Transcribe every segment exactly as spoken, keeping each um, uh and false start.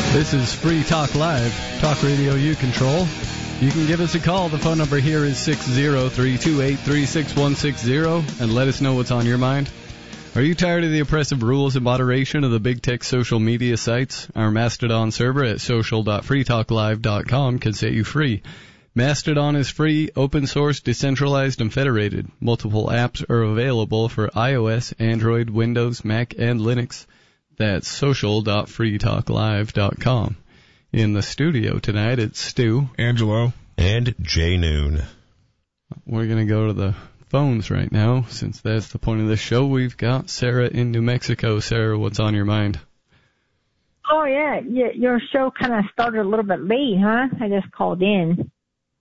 This is Free Talk Live, talk radio you control. You can give us a call. The phone number here is six zero three two eight three six one six zero, and let us know what's on your mind. Are you tired of the oppressive rules and moderation of the big tech social media sites? Our Mastodon server at social dot free talk live dot com can set you free. Mastodon is free, open source, decentralized, and federated. Multiple apps are available for iOS, Android, Windows, Mac, and Linux. That's social dot free talk live dot com. In the studio tonight, it's Stu, Angelo, and Jay Noon. We're going to go to the phones right now, since that's the point of this show. We've got Sarah in New Mexico. Sarah, what's on your mind? Oh, yeah. Your show kind of started a little bit late, huh? I just called in.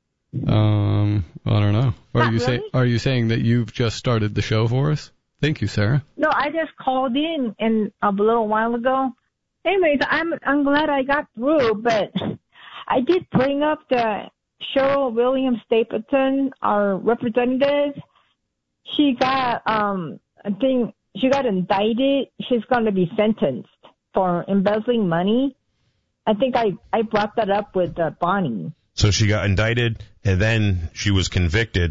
Um, I don't know. Are Not you really? say, Are you saying that you've just started the show for us? Thank you, Sarah. No, I just called in and a little while ago. Anyways, I'm I'm glad I got through, but I did bring up the Cheryl Williams Stapleton, our representative. She got um I think she got indicted. She's going to be sentenced for embezzling money. I think I I brought that up with uh, Bonnie. So she got indicted, and then she was convicted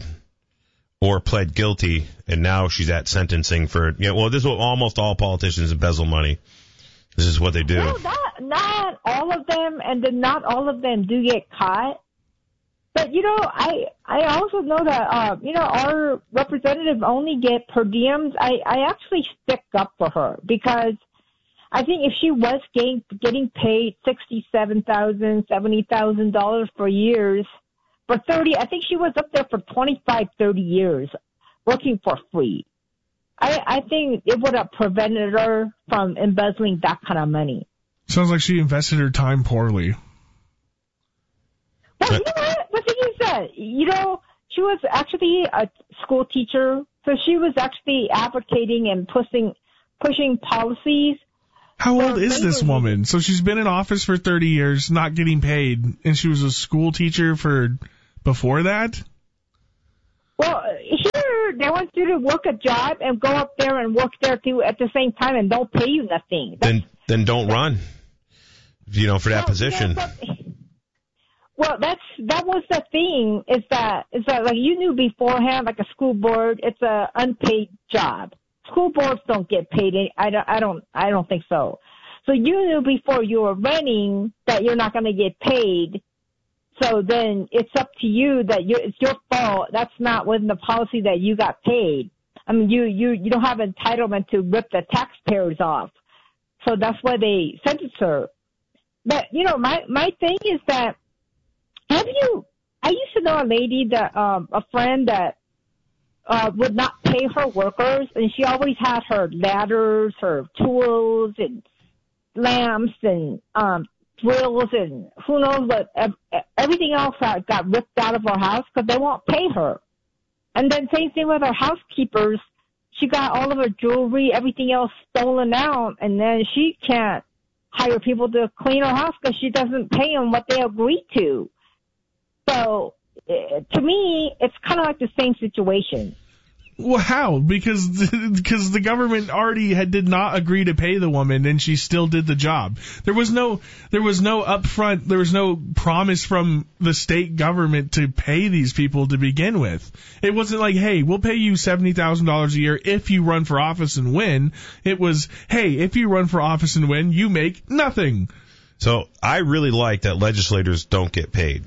or pled guilty, and now she's at sentencing for, yeah, well, this is what almost all politicians embezzle money. This is what they do. Well, not, not all of them, and then not all of them do get caught. But, you know, I I also know that, uh, you know, our representatives only get per diems. I, I actually stick up for her because I think if she was getting, getting paid sixty-seven thousand dollars, seventy thousand dollars for years, for thirty, I think she was up there for twenty-five, thirty years working for free. I, I think it would have prevented her from embezzling that kind of money. Sounds like she invested her time poorly. Well, you know what? The thing is that, you know, she was actually a school teacher, so she was actually advocating and pushing, pushing policies. How old is this woman? So she's been in office for thirty years, not getting paid, and she was a school teacher for before that? Well, here, they want you to work a job and go up there and work there too at the same time and don't pay you nothing. That's, Then then don't run, you know, for that well, position. You know, but, well, that's that was the thing, is that, is that like you knew beforehand, like a school board, it's a unpaid job. School boards don't get paid. I don't, I don't, I don't think so. So you knew before you were running that you're not going to get paid. So then it's up to you that you it's your fault. That's not within the policy that you got paid. I mean, you, you, you don't have entitlement to rip the taxpayers off. So that's why they sentenced her. But, you know, my, my thing is that, have you, I used to know a lady that, um, a friend that, uh, would not pay her workers, and she always had her ladders, her tools, and lamps, and, um, drills, and who knows what, everything else that got ripped out of her house because they won't pay her. And then same thing with her housekeepers. She got all of her jewelry, everything else stolen out, and then she can't hire people to clean her house because she doesn't pay them what they agreed to. So, to me, it's kind of like the same situation. Well, how? Because because the government already had did not agree to pay the woman, and she still did the job. There was no there was no upfront, there was no promise from the state government to pay these people to begin with. It wasn't like, hey, we'll pay you seventy thousand dollars a year if you run for office and win. It was, hey, if you run for office and win, you make nothing. So I really like that legislators don't get paid.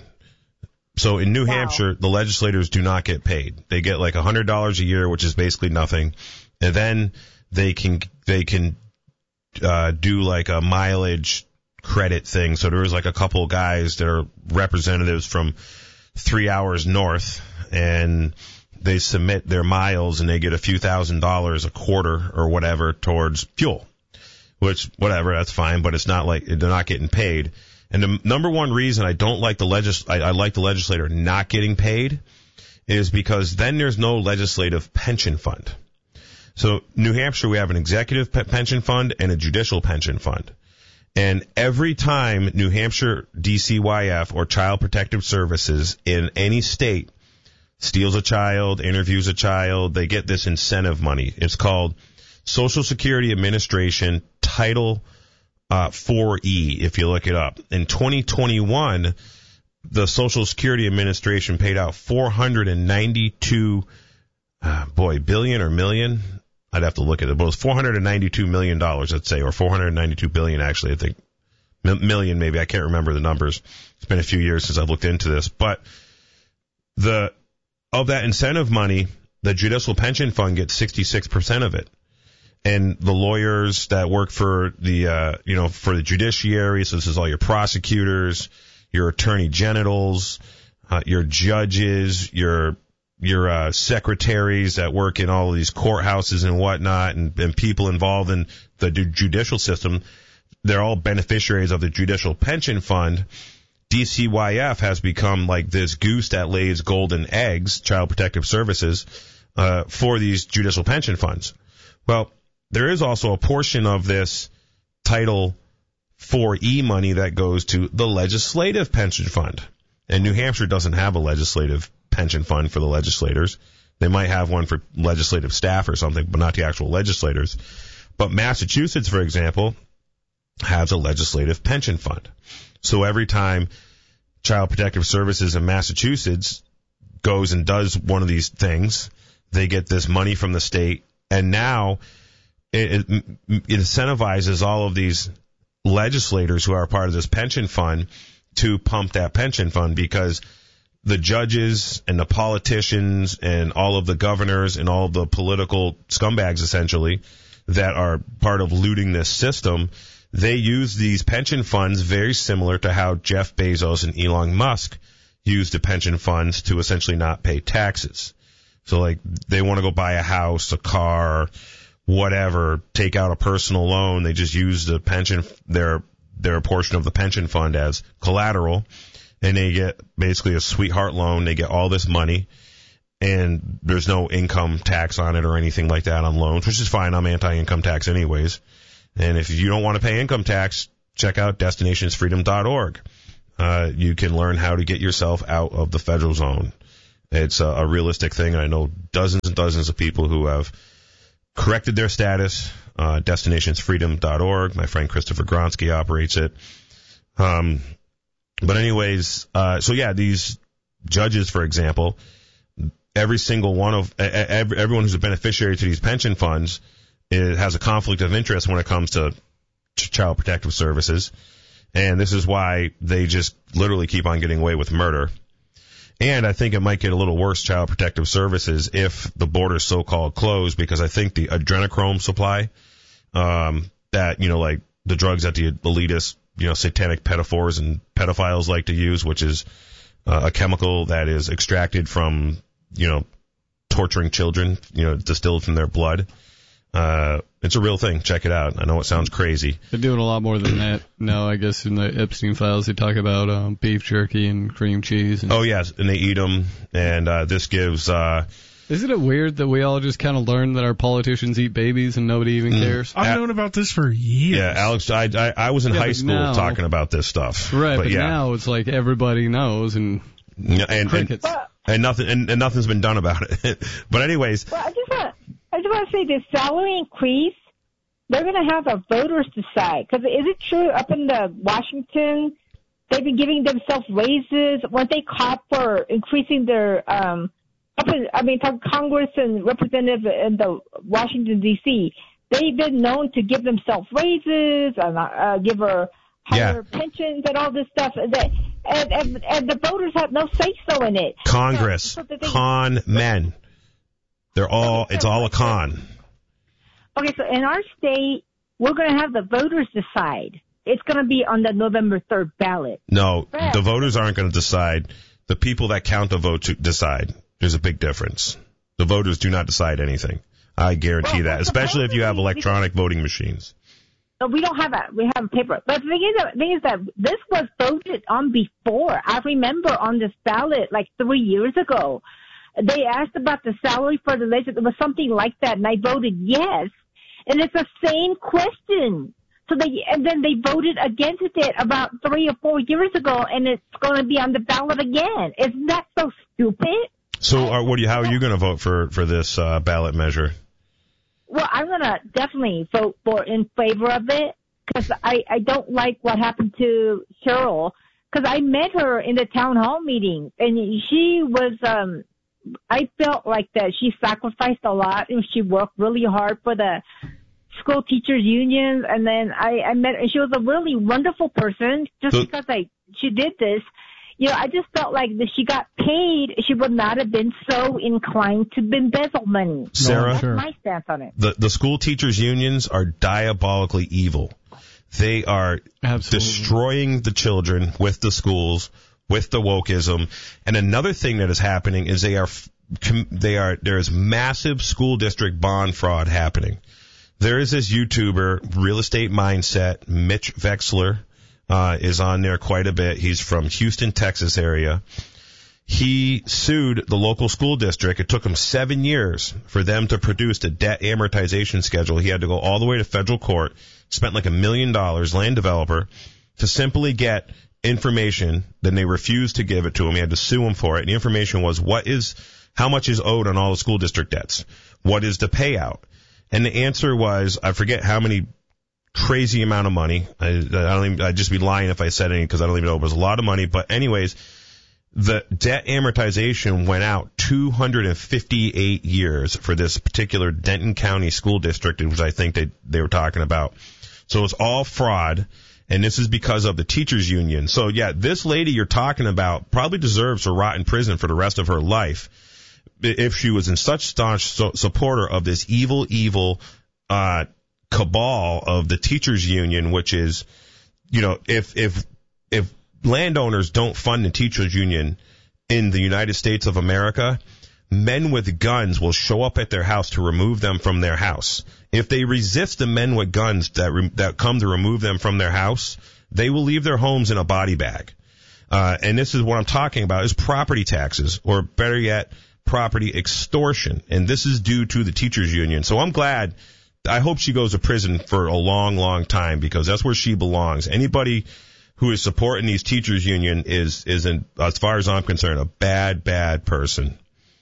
So in New Wow. Hampshire, the legislators do not get paid. They get like one hundred dollars a year, which is basically nothing. And then they can they can uh, do like a mileage credit thing. So there was like a couple of guys that are representatives from three hours north, and they submit their miles, and they get a few thousand dollars a quarter or whatever towards fuel, which, whatever, that's fine, but it's not like they're not getting paid. And the number one reason I don't like the legis- I, I like the legislator not getting paid is because then there's no legislative pension fund. So New Hampshire, we have an executive pe- pension fund and a judicial pension fund. And every time New Hampshire D C Y F or Child Protective Services in any state steals a child, interviews a child, they get this incentive money. It's called Social Security Administration Title uh, four E, if you look it up. In twenty twenty-one, the Social Security Administration paid out four hundred ninety-two, uh, boy, billion or million? I'd have to look at it, but it was four hundred ninety-two million dollars, let's say, or four hundred ninety-two billion dollars actually, I think. M- million maybe, I can't remember the numbers. It's been a few years since I've looked into this. But the of that incentive money, the Judicial Pension Fund gets sixty-six percent of it. And the lawyers that work for the, uh, you know, for the judiciary, so this is all your prosecutors, your attorney generals, uh, your judges, your your uh, secretaries that work in all of these courthouses and whatnot, and, and people involved in the judicial system, they're all beneficiaries of the Judicial Pension Fund. D C Y F has become like this goose that lays golden eggs, Child Protective Services, uh, for these judicial pension funds. Well, there is also a portion of this Title four E money that goes to the Legislative Pension Fund. And New Hampshire doesn't have a legislative pension fund for the legislators. They might have one for legislative staff or something, but not the actual legislators. But Massachusetts, for example, has a legislative pension fund. So every time Child Protective Services in Massachusetts goes and does one of these things, they get this money from the state, and now it, it, it incentivizes all of these legislators who are part of this pension fund to pump that pension fund, because the judges and the politicians and all of the governors and all of the political scumbags, essentially, that are part of looting this system, they use these pension funds very similar to how Jeff Bezos and Elon Musk use the pension funds to essentially not pay taxes. So, like, they want to go buy a house, a car, whatever, take out a personal loan. They just use the pension, their their portion of the pension fund as collateral, and they get basically a sweetheart loan. They get all this money, and there's no income tax on it or anything like that on loans, which is fine. I'm anti-income tax anyways. And if you don't want to pay income tax, check out destinations freedom dot org. Uh, you can learn how to get yourself out of the federal zone. It's a, a realistic thing, and I know dozens and dozens of people who have corrected their status. Uh, destinations freedom dot org. My friend Christopher Gronsky operates it. Um, but anyways, uh, so yeah, these judges, for example, every single one of, every, everyone who's a beneficiary to these pension funds, it has a conflict of interest when it comes to Child Protective Services. And this is why they just literally keep on getting away with murder. And I think it might get a little worse, Child Protective Services, if the border's so-called closed, because I think the adrenochrome supply, um, that, you know, like the drugs that the elitist, you know, satanic pedophores and pedophiles like to use, which is uh, a chemical that is extracted from, you know, torturing children, you know, distilled from their blood. Uh, it's a real thing. Check it out. I know it sounds crazy. They're doing a lot more than that now, I guess. In the Epstein files, they talk about um, beef jerky and cream cheese. And oh, yes, and they eat them, and uh, this gives... Uh, Isn't it weird that we all just kind of learned that our politicians eat babies and nobody even mm, cares? I've known about this for years. Yeah, Alex, I, I, I was in yeah, high school now, talking about this stuff. Right, but, but yeah. now it's like everybody knows, and yeah, and, crickets. And, and, nothing, and, and nothing's been done about it. But anyways... Well, I just want I just want to say this salary increase, they're going to have the voters decide. Because is it true up in the Washington, they've been giving themselves raises? Weren't they caught for increasing their, um, up in, I mean, Congress and representative in the Washington, D C, they've been known to give themselves raises, and uh, give her higher yeah. pensions and all this stuff. That, and, and, and the voters have no say-so in it. Congress, so, so con men. They're all, it's all a con. Okay, so in our state, we're going to have the voters decide. It's going to be on the November third ballot. No, right. The voters aren't going to decide. The people that count the vote to decide. There's a big difference. The voters do not decide anything. I guarantee well, that, especially if you have electronic voting machines. No, we don't have that. We have a paper. But the thing is, the thing is that this was voted on before. I remember on this ballot like three years ago. They asked about the salary for the legislature. It was something like that, and I voted yes. And it's the same question. So they, and then they voted against it about three or four years ago, and it's going to be on the ballot again. Isn't that so stupid? So, uh, what do you, how are you going to vote for for this uh, ballot measure? Well, I'm going to definitely vote for in favor of it, because I, I don't like what happened to Cheryl. Because I met her in the town hall meeting, and she was, um, I felt like that she sacrificed a lot, and she worked really hard for the school teachers unions. And then I, I met her, and she was a really wonderful person. Just so, because I she did this, you know, I just felt like if she got paid, she would not have been so inclined to embezzle money. Sarah, that's my stance on it. The the school teachers unions are diabolically evil. They are Absolutely. destroying the children with the schools, with the wokeism. And another thing that is happening is they are they are there is massive school district bond fraud happening. There is this YouTuber, Real Estate Mindset, Mitch Vexler. Uh, is on there quite a bit. He's from Houston, Texas area. He sued the local school district. It took him seven years for them to produce a debt amortization schedule. He had to go all the way to federal court, spent like a million dollars, land developer, to simply get information. Then they refused to give it to him. He had to sue him for it. And the information was what is, how much is owed on all the school district debts? What is the payout? And the answer was, I forget how many crazy amount of money. I, I don't even, I'd just be lying if I said anything because I don't even know. It was a lot of money. But anyways, the debt amortization went out two hundred fifty-eight years for this particular Denton County school district, which I think they, they were talking about. So it's all fraud. And this is because of the teachers union. So yeah, this lady you're talking about probably deserves to rot in prison for the rest of her life if she was in such staunch supporter of this evil, evil, uh, cabal of the teachers union, which is, you know, if if if landowners don't fund the teachers union in the United States of America, men with guns will show up at their house to remove them from their house. If they resist the men with guns that re- that come to remove them from their house, they will leave their homes in a body bag. Uh, and this is what I'm talking about is property taxes, or better yet, property extortion. And this is due to the teachers union. So I'm glad. I hope she goes to prison for a long, long time because that's where she belongs. Anybody who is supporting these teachers union is, is in, as far as I'm concerned, a bad, bad person.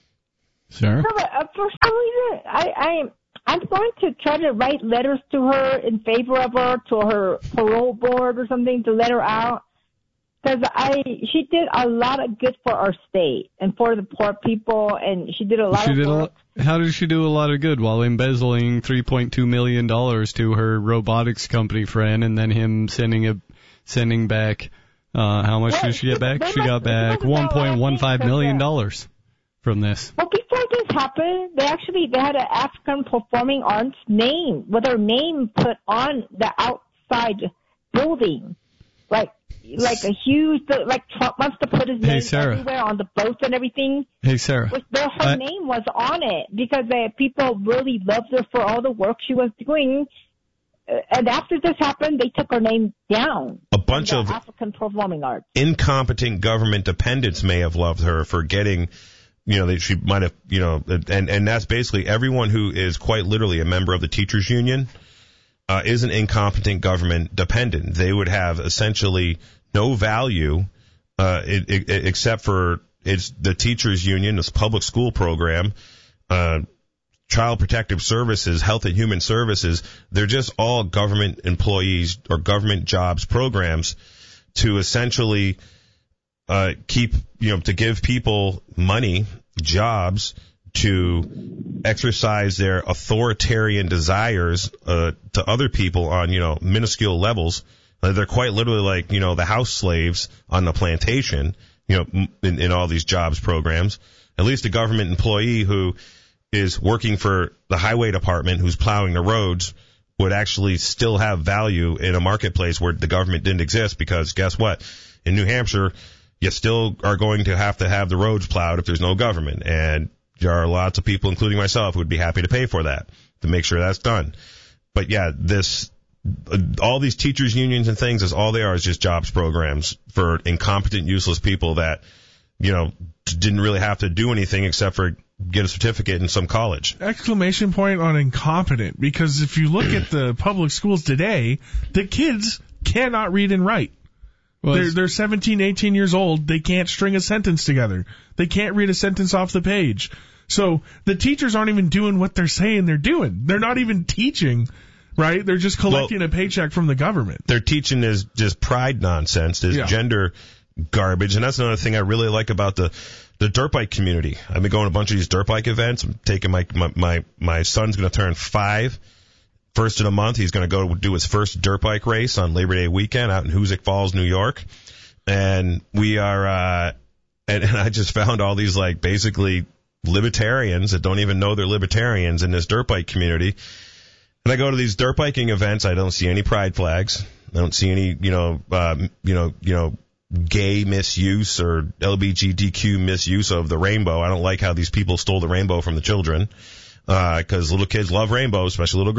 Sarah? So, uh, for some reason, I, I, I'm going to try to write letters to her in favor of her, to her parole board or something to let her out. Because I, she did a lot of good for our state and for the poor people, and she did a lot she of did work. A, how did she do a lot of good while embezzling three point two million dollars to her robotics company friend, and then him sending a sending back? Uh, how much well, did she get back? She must, got back one point one five million dollars from this. Well, before this happened, they actually they had an African performing arts name with her name put on the outside building, like. Like a huge, like Trump wants to put his hey, name Sarah. everywhere on the boats and everything. Hey, Sarah. Which her I, name was on it because uh, people really loved her for all the work she was doing. Uh, and after this happened, they took her name down. A bunch of African performing arts. Incompetent government dependents may have loved her for getting, you know, that she might have, you know, and, and that's basically everyone who is quite literally a member of the teachers union uh, is an incompetent government dependent. They would have essentially no value, uh, it, it, except for it's the teachers union, this public school program, uh, child protective services, health and human services. They're just all government employees or government jobs programs to essentially, uh, keep, you know, to give people money, jobs to exercise their authoritarian desires, uh, to other people on, you know, minuscule levels. Uh, they're quite literally like, you know, the house slaves on the plantation, you know, in, in all these jobs programs. At least a government employee who is working for the highway department, who's plowing the roads, would actually still have value in a marketplace where the government didn't exist, because guess what? In New Hampshire, you still are going to have to have the roads plowed if there's no government. And there are lots of people, including myself, who would be happy to pay for that, to make sure that's done. But yeah, this, all these teachers unions and things, is all they are is just jobs programs for incompetent, useless people that, you know, didn't really have to do anything except for get a certificate in some college. Exclamation point on incompetent, because if you look at the public schools today, the kids cannot read and write. Well, they're, they're seventeen, eighteen years old. They can't string a sentence together. They can't read a sentence off the page. So the teachers aren't even doing what they're saying they're doing. They're not even teaching right? They're just collecting well, a paycheck from the government. They're teaching is just pride nonsense, this yeah. gender garbage, and that's another thing I really like about the the dirt bike community. I've been going to a bunch of these dirt bike events. I'm taking my my my, my son's going to turn five. First of the month, he's going to go do his first dirt bike race on Labor Day weekend out in Hoosick Falls, New York. And we are, uh, and, and I just found all these, like, basically libertarians that don't even know they're libertarians in this dirt bike community. And I go to these dirt biking events. I don't see any pride flags. I don't see any, you know, uh, you know, you know, gay misuse or L G B T Q misuse of the rainbow. I don't like how these people stole the rainbow from the children, uh, cause little kids love rainbows, especially little girls.